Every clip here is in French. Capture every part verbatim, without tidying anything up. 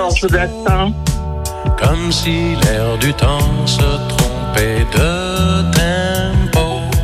j'adore Jodassin. Comme si l'air du temps se trompait de tempo.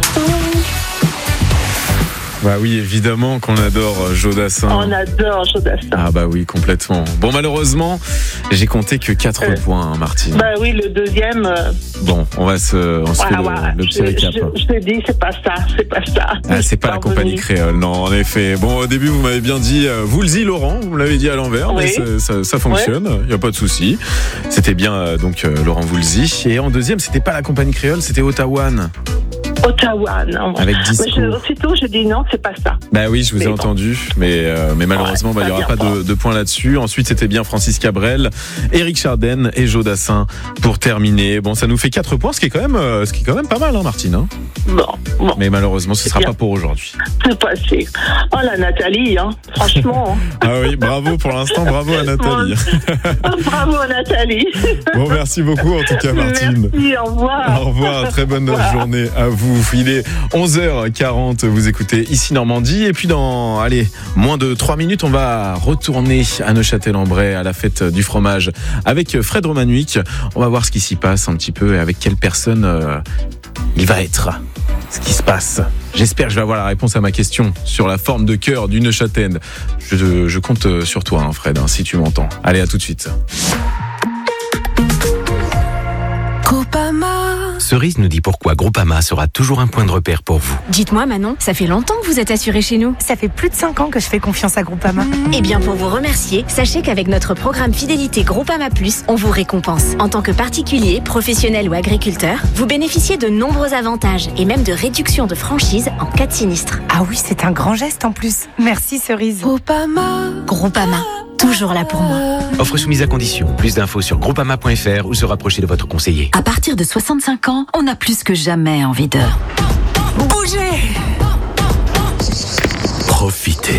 Bah oui, évidemment qu'on adore Jodassin. On adore Jodassin. Ah bah oui, complètement. Bon, malheureusement, j'ai compté que quatre euh, points, hein, Martine. Bah oui, le deuxième... Euh... Bon, on va se, on se voilà, fait voilà. le, le petit récap. Je, je, je te dis, c'est pas ça, c'est pas ça. Ah, c'est pas la compagnie créole, non, en effet. Bon, au début, vous m'avez bien dit, euh, vous le dites, Laurent, vous me l'avez dit à l'envers, oui. mais ça, ça fonctionne, il oui. n'y a pas de souci. C'était bien, euh, donc, euh, Laurent Voulzy. Et en deuxième, c'était pas la compagnie créole, c'était Ottawa. Ottawa, non. Avec discours. Mais je, aussitôt, j'ai dit non, c'est pas ça. Bah oui, je vous mais ai bon. entendu, mais, euh, mais malheureusement, il ouais, n'y aura pas de, de points là-dessus. Ensuite, c'était bien Francis Cabrel, Éric Chardin et Jodassin pour terminer. Bon, ça nous fait quatre points, ce qui est quand même, ce qui est quand même pas mal, hein, Martine. Hein bon, bon. Mais malheureusement, ce ne sera bien. pas pour aujourd'hui. C'est passé. Oh, la Nathalie, hein, franchement. Ah oui, bravo pour l'instant, bravo à Nathalie. Bravo à Nathalie. Bon, merci beaucoup en tout cas, Martine. Merci, au revoir. Au revoir, très bonne journée à vous. Il est onze heures quarante, vous écoutez Ici Normandie. Et puis dans, allez, moins de trois minutes, on va retourner à Neufchâtel-en-Bray à la fête du fromage avec Fred Romanuik. On va voir ce qui s'y passe un petit peu et avec quelle personne euh, il va être. Ce qui se passe. J'espère que je vais avoir la réponse à ma question sur la forme de cœur du Neuchâtel. Je, je compte sur toi, hein, Fred, hein, si tu m'entends. Allez, à tout de suite. Groupama. Cerise nous dit pourquoi Groupama sera toujours un point de repère pour vous. Dites-moi Manon, ça fait longtemps que vous êtes assurée chez nous. Ça fait plus de cinq ans que je fais confiance à Groupama. Mmh. Eh bien pour vous remercier, sachez qu'avec notre programme Fidélité Groupama Plus, on vous récompense. En tant que particulier, professionnel ou agriculteur, vous bénéficiez de nombreux avantages et même de réductions de franchise en cas de sinistre. Ah oui, c'est un grand geste en plus. Merci Cerise. Groupama. Groupama. Toujours là pour moi. Offre soumise à condition. Plus d'infos sur groupama point f r ou se rapprocher de votre conseiller. À partir de soixante-cinq ans, on a plus que jamais envie de bouger. Profiter.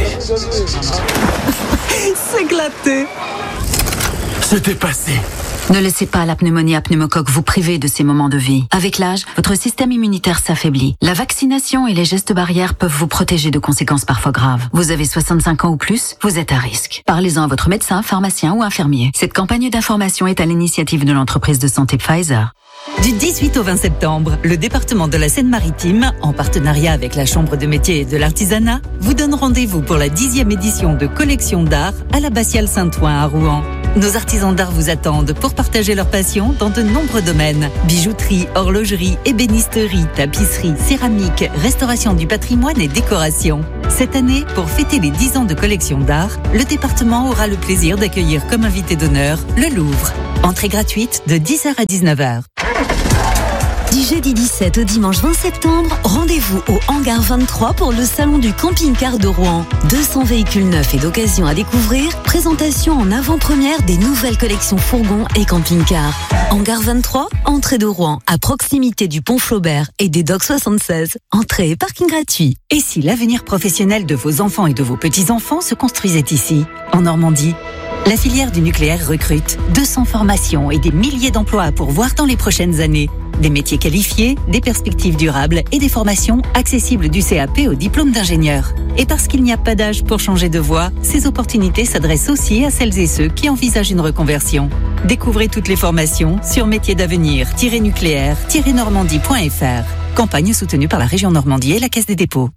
S'éclater. Se dépasser. Ne laissez pas la pneumonie à pneumocoque vous priver de ces moments de vie. Avec l'âge, votre système immunitaire s'affaiblit. La vaccination et les gestes barrières peuvent vous protéger de conséquences parfois graves. Vous avez soixante-cinq ans ou plus, vous êtes à risque. Parlez-en à votre médecin, pharmacien ou infirmier. Cette campagne d'information est à l'initiative de l'entreprise de santé Pfizer. Du dix-huit au vingt septembre, le département de la Seine-Maritime, en partenariat avec la Chambre de métiers et de l'artisanat, vous donne rendez-vous pour la dixième édition de Collection d'art à l'abbatiale Saint-Ouen à Rouen. Nos artisans d'art vous attendent pour partager leur passion dans de nombreux domaines. Bijouterie, horlogerie, ébénisterie, tapisserie, céramique, restauration du patrimoine et décoration. Cette année, pour fêter les dix ans de Collection d'art, le département aura le plaisir d'accueillir comme invité d'honneur le Louvre. Entrée gratuite de dix heures à dix-neuf heures. Du jeudi dix-sept au dimanche vingt septembre, rendez-vous au Hangar vingt-trois pour le salon du camping-car de Rouen. deux cents véhicules neufs et d'occasion à découvrir, présentation en avant-première des nouvelles collections fourgons et camping-cars. Hangar vingt-trois, entrée de Rouen, à proximité du pont Flaubert et des docks soixante-seize. Entrée et parking gratuit. Et si l'avenir professionnel de vos enfants et de vos petits-enfants se construisait ici, en Normandie? La filière du nucléaire recrute deux cents formations et des milliers d'emplois à pourvoir dans les prochaines années. Des métiers qualifiés, des perspectives durables et des formations accessibles du C A P au diplôme d'ingénieur. Et parce qu'il n'y a pas d'âge pour changer de voie, ces opportunités s'adressent aussi à celles et ceux qui envisagent une reconversion. Découvrez toutes les formations sur métiers d'avenir tiret nucléaire tiret normandie point f r. Campagne soutenue par la région Normandie et la Caisse des dépôts.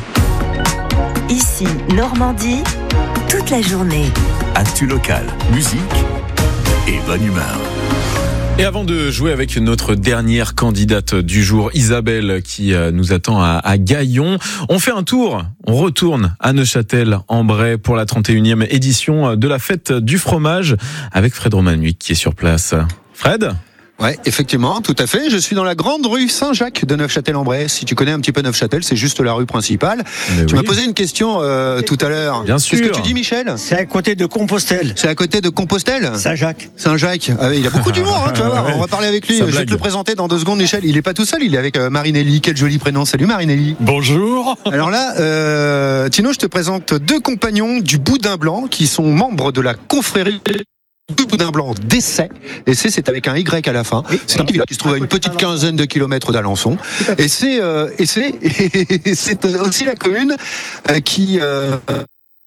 Ici, Normandie, toute la journée. Actu local, musique et bonne humeur. Et avant de jouer avec notre dernière candidate du jour, Isabelle, qui nous attend à, à Gaillon, on fait un tour, on retourne à Neufchâtel-en-Bray pour la trente et unième édition de la fête du fromage avec Fred Romanuik qui est sur place. Fred ? Ouais, effectivement, tout à fait. Je suis dans la grande rue Saint-Jacques de Neufchâtel-en-Bray. Si tu connais un petit peu Neufchâtel, c'est juste la rue principale. Mais tu oui. m'as posé une question euh, tout à l'heure. Bien sûr. Qu'est-ce que tu dis, Michel ? C'est à côté de Compostelle. C'est à côté de Compostelle ? Saint-Jacques. Saint-Jacques. Ah, il a beaucoup d'humour, hein, tu vas voir. On va parler avec lui. Je vais te le présenter dans deux secondes, Michel. Il est pas tout seul, il est avec euh, Marinelli. Quel joli prénom. Salut Marinelli. Bonjour. Alors là, euh, Tino, je te présente deux compagnons du Boudin Blanc qui sont membres de la confrérie du Boudin Blanc d'Essai. Essai, c'est avec un Y à la fin. Oui, c'est un petit village qui se trouve à une petite quinzaine de kilomètres d'Alençon. Et c'est, euh, et c'est, et c'est aussi la commune euh, qui, euh,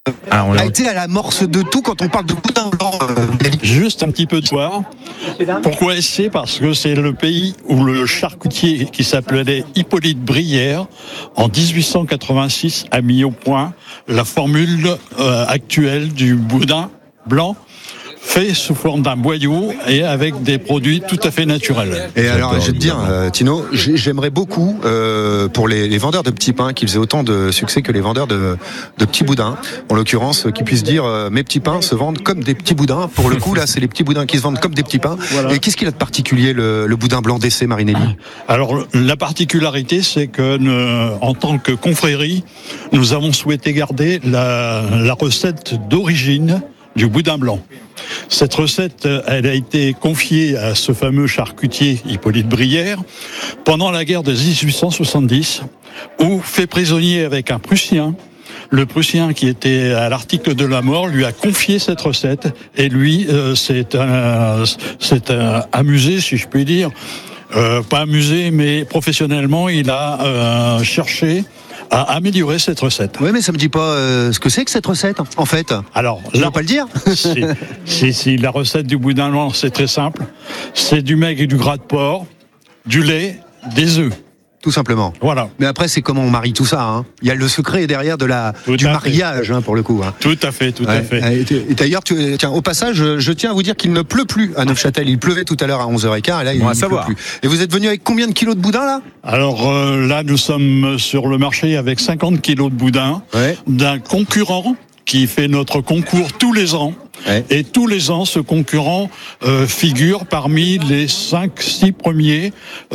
Ah, on a l'a- été à l'amorce de tout quand on parle de boudin blanc. euh, Nelly. Juste un petit peu de soir. Pourquoi c'est Parce que c'est le pays où le charcutier qui s'appelait Hippolyte Brière, en dix-huit cent quatre-vingt-six, a mis au point la formule euh, actuelle du boudin blanc, fait sous forme d'un boyau et avec des produits tout à fait naturels. Et alors, je vais te dire, euh, Tino, j'ai- j'aimerais beaucoup euh, pour les, les vendeurs de petits pains qu'ils aient autant de succès que les vendeurs de, de petits boudins. En l'occurrence, qu'ils puissent dire euh, mes petits pains se vendent comme des petits boudins. Pour le coup, là, c'est les petits boudins qui se vendent comme des petits pains. Voilà. Et qu'est-ce qu'il a de particulier le, le boudin blanc d'essai, Marinelli? Alors, la particularité, c'est que, ne- en tant que confrérie, nous avons souhaité garder la, la recette d'origine du boudin blanc. Cette recette, elle a été confiée à ce fameux charcutier Hippolyte Brière pendant la guerre de dix-huit cent soixante-dix, où, fait prisonnier avec un Prussien, le Prussien qui était à l'article de la mort lui a confié cette recette et lui euh, s'est euh, s'est, euh, amusé, si je puis dire, euh, pas amusé, mais professionnellement, il a euh, cherché à améliorer cette recette. Oui, mais ça me dit pas euh, ce que c'est que cette recette, en fait. Alors, Je là, peux pas le dire. si, si, si, la recette du boudin blanc, c'est très simple. C'est du maigre et du gras de porc, du lait, des œufs. Tout simplement. Voilà. Mais après, c'est comment on marie tout ça. Hein. Il y a le secret derrière de la, Tout du à fait. mariage, hein, pour le coup. Hein. Tout à fait, tout à Ouais. fait. Et et d'ailleurs, tu- tiens, au passage, je, je tiens à vous dire qu'il ne pleut plus à Neufchâtel. Il pleuvait tout à l'heure à onze heures quinze et là, il On va ne pleut savoir. plus. Et vous êtes venu avec combien de kilos de boudin, là? Alors euh, là, nous sommes sur le marché avec cinquante kilos de boudin Ouais. d'un concurrent qui fait notre concours tous les ans. Ouais. Et tous les ans, ce concurrent euh, figure parmi les cinq six premiers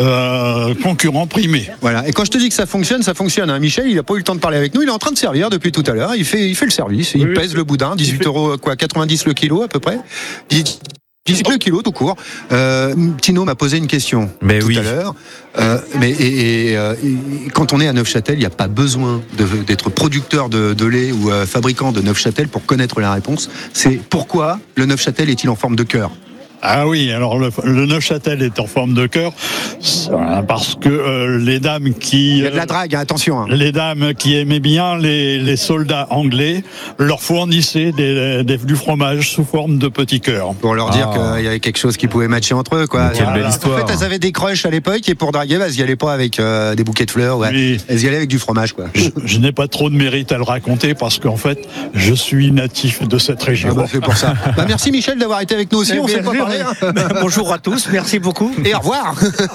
euh, concurrents primés. Voilà. Et quand je te dis que ça fonctionne, ça fonctionne. Hein. Michel, il n'a pas eu le temps de parler avec nous. Il est en train de servir depuis tout à l'heure. Il fait, il fait le service. Il Oui, pèse oui. le boudin, dix-huit fait- euros, quoi, quatre-vingt-dix le kilo à peu près. dix- dix-huit le kilo tout court. Euh, Tino m'a posé une question Mais tout oui. à l'heure. Euh, mais et, et, euh, et quand on est à Neufchâtel, il n'y a pas besoin de- d'être producteur de, de lait ou euh, fabricant de Neufchâtel pour connaître la réponse. C'est pourquoi le Neufchâtel est-il en forme de cœur? Ah oui, alors le, le Neufchâtel est en forme de cœur euh, parce que euh, les dames qui Il y a de la drague, hein, attention. Hein. les dames qui aimaient bien les, les soldats anglais leur fournissaient des, des- du fromage sous forme de petits cœurs. Pour leur dire Ah. qu'il y avait quelque chose qui pouvait matcher entre eux, quoi. Mais quelle belle En histoire. fait, elles avaient des crushs à l'époque et pour draguer, bah, elles y allaient pas avec euh, des bouquets de fleurs, ouais. Oui. Elles y allaient avec du fromage, quoi. Je, je n'ai pas trop de mérite à le raconter parce qu'en fait, je suis natif de cette région. Ah bah, c'est pour ça. Bah, merci Michel d'avoir été avec nous aussi. Eh On bien sait pas sûr, parler. mais- Hein. Bonjour à tous, merci beaucoup. Et au revoir.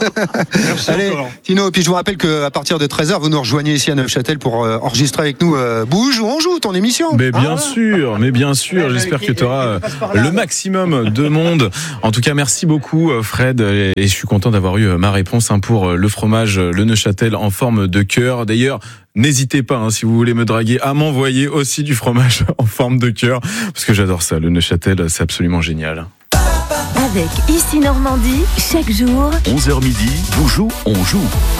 Merci Allez, encore. Tino, puis je vous rappelle qu'à partir de treize heures, vous nous rejoignez ici à Neufchâtel pour euh, enregistrer avec nous euh, Bouge ou on joue ton émission. Mais bien Ah, sûr, mais bien sûr, j'espère que tu auras le maximum de monde. En tout cas, merci beaucoup Fred, et je suis content d'avoir eu ma réponse hein, pour le fromage le Neufchâtel en forme de cœur. D'ailleurs, n'hésitez pas, hein, si vous voulez me draguer, à m'envoyer aussi du fromage en forme de cœur, parce que j'adore ça, le Neufchâtel, c'est absolument génial. Avec Ici Normandie, chaque jour, onze heures midi, vous jouez, on joue.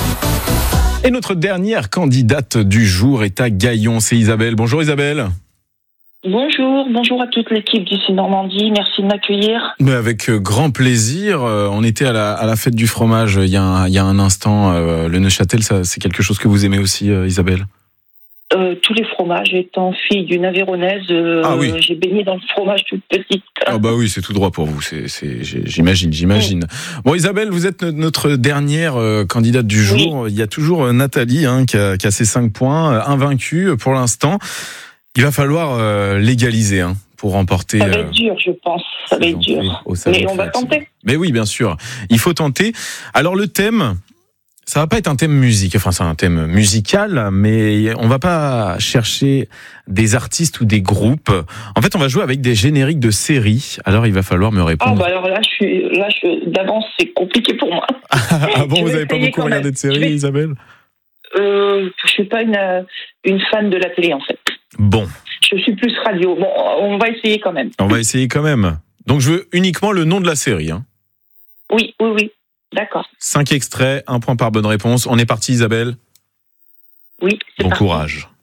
Et notre dernière candidate du jour est à Gaillon, c'est Isabelle. Bonjour Isabelle. Bonjour, bonjour à toute l'équipe d'ici Normandie. Merci de m'accueillir. Mais avec grand plaisir. Euh, On était à la, à la fête du fromage il y a un, il y a un instant. Euh, Le Neufchâtel, ça, c'est quelque chose que vous aimez aussi, euh, Isabelle? Euh, tous les fromages, étant fille d'une Aveyronnaise, euh, Ah oui. j'ai baigné dans le fromage toute petite. Ah bah oui, c'est tout droit pour vous. C'est, c'est, j'ai- j'imagine, j'imagine. Bon, Isabelle, vous êtes no- notre dernière euh, candidate du jour. Il y a toujours euh, Nathalie hein, qui, a, qui a ses cinq points, euh, invaincue pour l'instant. Il va falloir euh, légaliser hein, pour remporter. Ça va euh, être dur, je pense. Ça va être entrées dur. au salon Mais on va créatif. tenter. Mais oui, bien sûr. Il faut tenter. Alors le thème, ça va pas être un thème musique. Enfin, c'est un thème musical, mais on va pas chercher des artistes ou des groupes. En fait, on va jouer avec des génériques de séries. Alors, il va falloir me Ah répondre. bah alors là, je suis, là, je, d'avance, c'est compliqué pour moi. Ah bon, je vous vais avez pas essayer beaucoup quand regardé même. de séries, Je vais- Isabelle? Euh, je suis pas une, euh, une fan de la télé en fait. Bon, Je suis plus radio. Bon, on va essayer quand même. on va essayer quand même. Donc, je veux uniquement le nom de la série. Hein. Oui, oui, oui. D'accord. Cinq extraits, un point par bonne réponse. On est parti, Isabelle. Oui, c'est Bon parti. courage.